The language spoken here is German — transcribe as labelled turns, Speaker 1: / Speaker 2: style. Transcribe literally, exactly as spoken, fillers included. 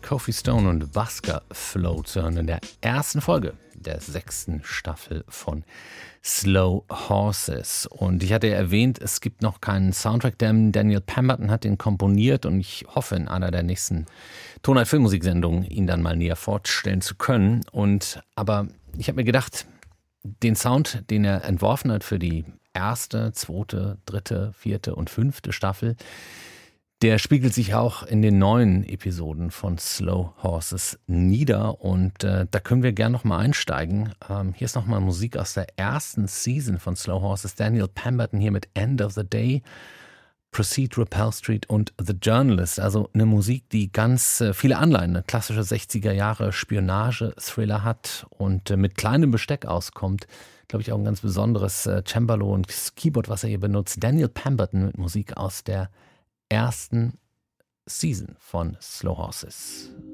Speaker 1: Kofi Stone und Busker Flow zu hören in der ersten Folge der sechsten Staffel von Slow Horses. Und ich hatte ja erwähnt, es gibt noch keinen Soundtrack, denn Daniel Pemberton hat den komponiert und ich hoffe, in einer der nächsten Tonart Filmmusiksendungen ihn dann mal näher vorstellen zu können. Und aber ich habe mir gedacht, den Sound, den er entworfen hat für die erste, zweite, dritte, vierte und fünfte Staffel, der spiegelt sich auch in den neuen Episoden von Slow Horses nieder und äh, da können wir gern nochmal einsteigen. Ähm, hier ist nochmal Musik aus der ersten Season von Slow Horses. Daniel Pemberton hier mit End of the Day, Proceed, Repel Street und The Journalist. Also eine Musik, die ganz äh, viele Anleihen, eine klassische sechziger Jahre Spionage-Thriller hat und äh, mit kleinem Besteck auskommt. Glaube ich auch ein ganz besonderes äh, Cembalo und Keyboard, was er hier benutzt. Daniel Pemberton mit Musik aus der ersten Season von Slow Horses.